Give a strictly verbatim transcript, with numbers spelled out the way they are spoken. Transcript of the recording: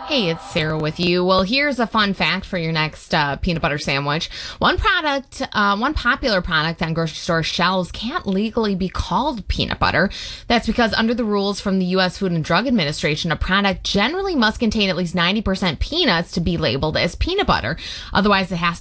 Hey, it's Sarah with you. Well, here's a fun fact for your next uh, peanut butter sandwich. One product, uh, one popular product on grocery store shelves can't legally be called peanut butter. That's because under the rules from the U S Food and Drug Administration, a product generally must contain at least ninety percent peanuts to be labeled as peanut butter. Otherwise, it has